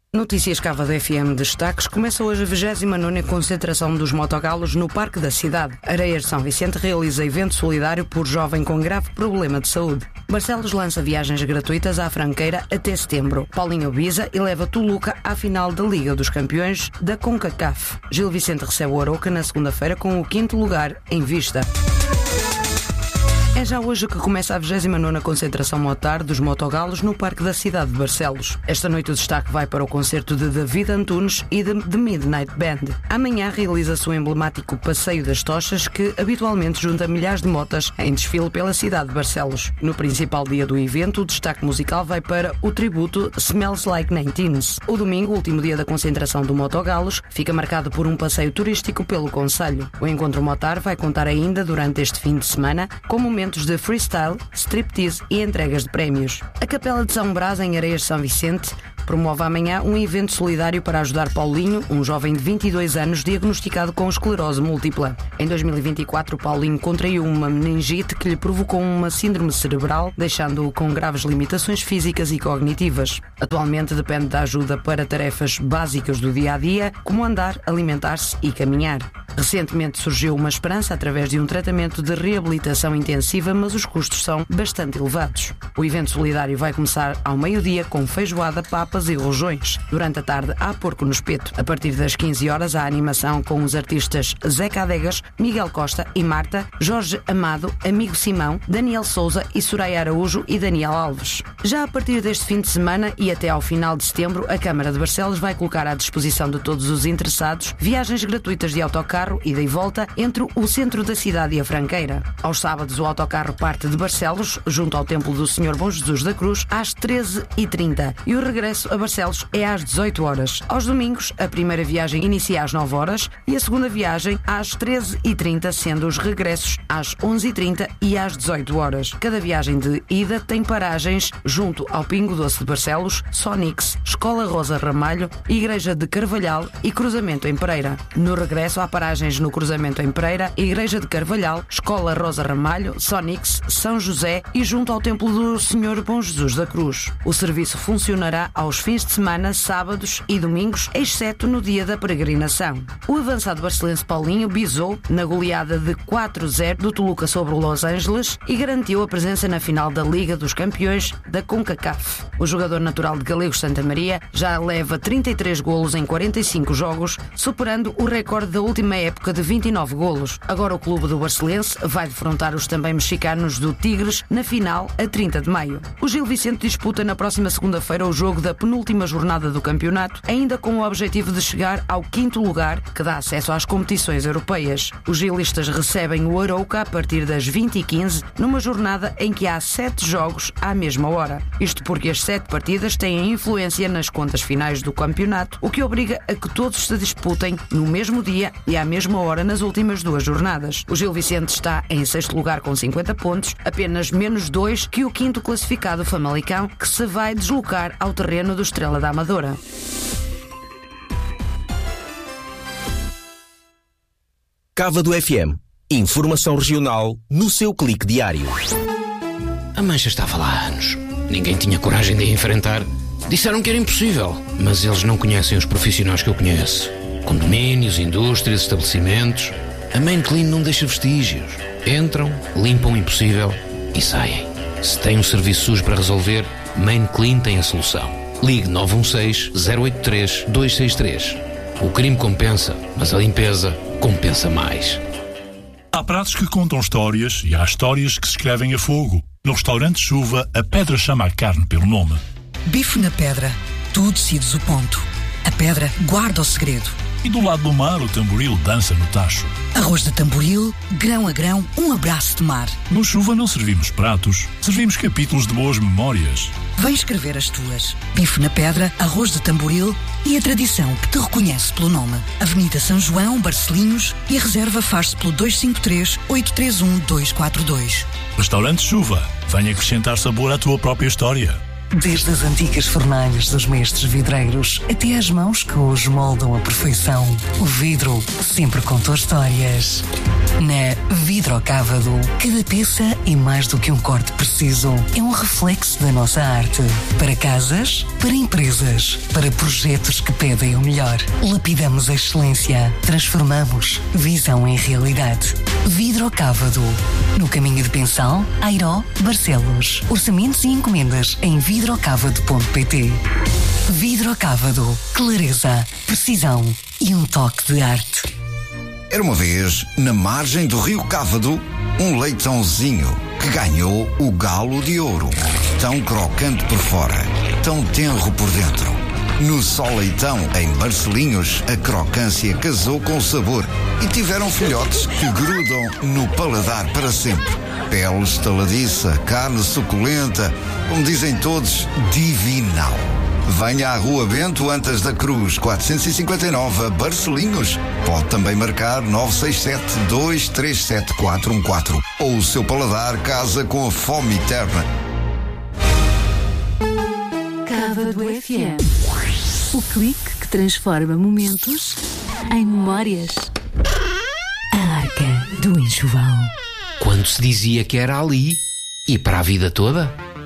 Notícias Cávado FM destaques. Começa hoje a 29ª concentração dos motogalos no Parque da Cidade. Areias de São Vicente realiza evento solidário por jovem com grave problema de saúde. Barcelos lança viagens gratuitas à Franqueira até setembro. Paulinho Biza eleva Toluca à final da Liga dos Campeões da CONCACAF. Gil Vicente recebe o Arouca na segunda-feira com o 5º lugar em vista. É já hoje que começa a 29ª concentração motar dos motogalos no Parque da Cidade de Barcelos. Esta noite o destaque vai para o concerto de David Antunes e de The Midnight Band. Amanhã realiza-se o emblemático Passeio das Tochas, que habitualmente junta milhares de motas em desfile pela cidade de Barcelos. No principal dia do evento, o destaque musical vai para o tributo Smells Like 19. O domingo, último dia da concentração do motogalos, fica marcado por um passeio turístico pelo concelho. O encontro motar vai contar ainda durante este fim de semana com momentos de freestyle, striptease e entregas de prémios. A Capela de São Brás, em Areias de São Vicente, promove amanhã um evento solidário para ajudar Paulinho, um jovem de 22 anos diagnosticado com esclerose múltipla. Em 2024, Paulinho contraiu uma meningite que lhe provocou uma síndrome cerebral, deixando-o com graves limitações físicas e cognitivas. Atualmente depende da ajuda para tarefas básicas do dia-a-dia, como andar, alimentar-se e caminhar. Recentemente surgiu uma esperança através de um tratamento de reabilitação intensiva, mas os custos são bastante elevados. O evento solidário vai começar ao meio-dia com feijoada, papas e rojões. Durante a tarde há porco no espeto. A partir das 15 horas há animação com os artistas Zé Cadegas, Miguel Costa e Marta, Jorge Amado, Amigo Simão, Daniel Souza e Soraya Araújo e Daniel Alves. Já a partir deste fim de semana e até ao final de setembro, a Câmara de Barcelos vai colocar à disposição de todos os interessados viagens gratuitas de autocarro, ida e volta, entre o centro da cidade e a Franqueira. Aos sábados o autocarro parte de Barcelos, junto ao Templo do Senhor Bom Jesus da Cruz, às 13h30 e o regresso a Barcelos é às 18 horas. Aos domingos, a primeira viagem inicia às 9 horas e a segunda viagem às 13h30, sendo os regressos às 11h30 e às 18 horas. Cada viagem de ida tem paragens junto ao Pingo Doce de Barcelos, Sonix, Escola Rosa Ramalho, Igreja de Carvalhal e Cruzamento em Pereira. No regresso há paragens no Cruzamento em Pereira, Igreja de Carvalhal, Escola Rosa Ramalho, Sonix, São José e junto ao Templo do Senhor Bom Jesus da Cruz. O serviço funcionará aos fins de semana, sábados e domingos, exceto no dia da peregrinação. O avançado barcelense Paulinho bisou na goleada de 4-0 do Toluca sobre o Los Angeles e garantiu a presença na final da Liga dos Campeões da CONCACAF. O jogador natural de Galegos Santa Maria já leva 33 golos em 45 jogos, superando o recorde da última época de 29 golos. Agora o clube do Barcelense vai defrontar os também mexicanos do Tigres na final a 30 de maio. O Gil Vicente disputa na próxima segunda-feira o jogo da penúltima jornada do campeonato, ainda com o objetivo de chegar ao 5º lugar, que dá acesso às competições europeias. Os gilistas recebem o Arouca a partir das 20h15, numa jornada em que há 7 jogos à mesma hora. Isto porque as 7 partidas têm influência nas contas finais do campeonato, o que obriga a que todos se disputem no mesmo dia e à mesma hora nas últimas 2 jornadas. O Gil Vicente está em 6º lugar com 50 pontos, apenas menos 2 que o 5º classificado Famalicão, que se vai deslocar ao terreno do Estrela da Amadora. Cávado FM. Informação regional no seu clique diário. A mancha estava lá há anos. Ninguém tinha coragem de a enfrentar. Disseram que era impossível, mas eles não conhecem os profissionais que eu conheço. Condomínios, indústrias, estabelecimentos. A Main Clean não deixa vestígios. Entram, limpam o impossível e saem. Se tem um serviço sujo para resolver, Main Clean tem a solução. Ligue 916-083-263. O crime compensa, mas a limpeza compensa mais. Há pratos que contam histórias e há histórias que se escrevem a fogo. No restaurante Chuva, a pedra chama a carne pelo nome. Bife na pedra. Tu decides o ponto. A pedra guarda o segredo. E do lado do mar, o tamboril dança no tacho. Arroz de tamboril, grão a grão, um abraço de mar. No Chuva não servimos pratos, servimos capítulos de boas memórias. Vem escrever as tuas. Bife na pedra, arroz de tamboril e a tradição que te reconhece pelo nome. Avenida São João, Barcelinhos, e a reserva faz-se pelo 253-831-242. Restaurante Chuva, venha acrescentar sabor à tua própria história. Desde as antigas fornalhas dos mestres vidreiros até às mãos que hoje moldam a perfeição, o vidro sempre contou histórias. Na Vidrocávado, cada peça é mais do que um corte preciso. É um reflexo da nossa arte. Para casas, para empresas, para projetos que pedem o melhor. Lapidamos a excelência. Transformamos visão em realidade. Vidrocávado. No caminho de Pensal, Airó, Barcelos. Orçamentos e encomendas em vidrocávado.pt. Vidrocávado. Clareza, precisão e um toque de arte. Era uma vez, na margem do rio Cávado, um leitãozinho que ganhou o galo de ouro. Tão crocante por fora, tão tenro por dentro. No Só Leitão, em Barcelinhos, a crocância casou com o sabor e tiveram filhotes que grudam no paladar para sempre. Pele estaladiça, carne suculenta, como dizem todos, divinal. Venha à Rua Bento Antas da Cruz, 459, a Barcelinhos. Pode também marcar 967-237-414. Ou o seu paladar casa com a fome eterna. Cávado FM. O clique que transforma momentos em memórias. A Arca do Enxoval. Quando se dizia que era ali e para a vida toda,